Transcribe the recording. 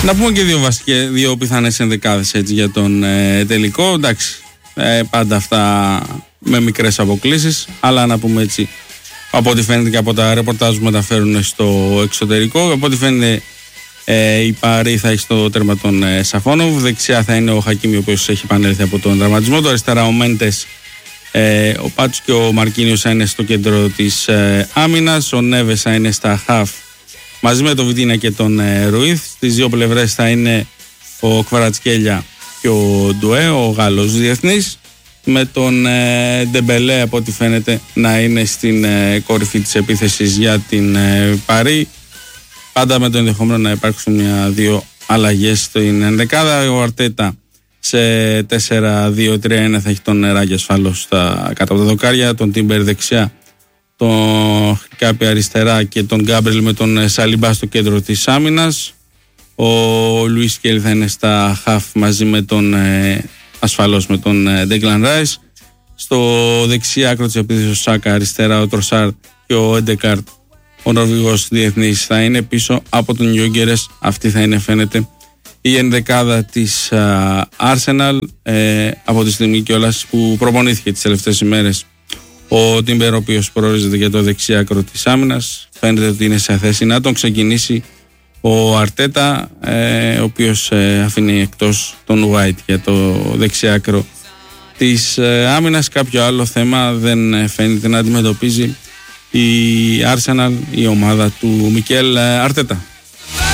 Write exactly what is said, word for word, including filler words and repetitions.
Να πούμε και δύο, βασικές, δύο πιθανές ενδεκάδες έτσι για τον ε, τελικό. Εντάξει, ε, πάντα αυτά με μικρές αποκλίσεις, αλλά να πούμε έτσι, από ό,τι φαίνεται και από τα ρεπορτάζ που μεταφέρουν στο εξωτερικό, από ό,τι φαίνεται ε, η Παρί θα έχει στο τέρμα τον ε, Σαφόνοβ. Δεξιά θα είναι ο Χακίμι, ο οποίος έχει επανέλθει από τον τραυματισμό. Το αριστερά ο Μέντες, ε, ο Πάτσου και ο Μαρκίνιος θα είναι στο κέντρο της ε, άμυνας. Ο Νέβες θα είναι στα χαφ μαζί με τον Βιτίνα και τον ε, Ρουίθ. Στις δύο πλευρές θα είναι ο Κβαρατσκέλια και ο Ντουέ, ο Γάλλος διεθνής, με τον ε, Ντεμπελέ από ό,τι φαίνεται να είναι στην ε, κορυφή της επίθεσης για την ε, Παρί. Πάντα με το ενδεχόμενο να υπάρξουν μια-δύο αλλαγές στην ενδεκάδα. Ο Αρτέτα σε τέσσερα δύο τρία ένα θα έχει τον Ράγια ασφαλώς στα κάτω από τα δοκάρια, τον Τίμπερ δεξιά, τον Κάπη αριστερά και τον Γκάμπρελ με τον Σαλιμπά στο κέντρο της άμυνας. Ο Λουίς Κέλ θα είναι στα χαφ μαζί με τον ε, ασφαλώς με τον Ντέγκλαν Ράις. Στο δεξί άκρο της επίθεσης ο Σάκα, αριστερά ο Τροσάρ και ο Εντεκάρτ, ο Νορβηγός διεθνής, θα είναι πίσω από τον Γιόγκερες. Αυτή θα είναι, φαίνεται, η ενδεκάδα της Arsenal ε, από τη στιγμή κιόλας που προπονήθηκε τις τελευταίες ημέρες. Ο Τίμπερ, ο οποίος προορίζεται για το δεξί άκρο της άμυνας, φαίνεται ότι είναι σε θέση να τον ξεκινήσει ο Αρτέτα, ε, ο οποίος ε, αφήνει εκτός τον White για το δεξί άκρο της ε, άμυνας. Κάποιο άλλο θέμα δεν ε, φαίνεται να αντιμετωπίζει η Arsenal, η ομάδα του Μικέλ Αρτέτα.